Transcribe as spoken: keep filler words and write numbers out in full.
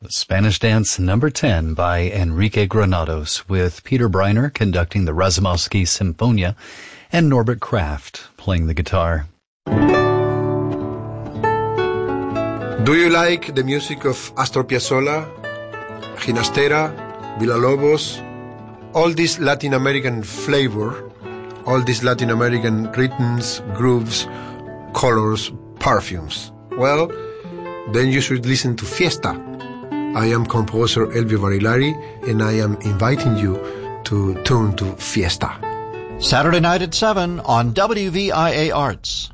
The Spanish Dance number ten by Enrique Granados, with Peter Breiner conducting the Razumovsky Sinfonia and Norbert Kraft playing the guitar. Do you like the music of Astor Piazzolla, Ginastera, Villalobos, all this Latin American flavor, all these Latin American rhythms, grooves, colors, perfumes? Well, then you should listen to Fiesta. I am composer Elvio Barilari, and I am inviting you to tune to Fiesta. Saturday night at seven on W V I A Arts.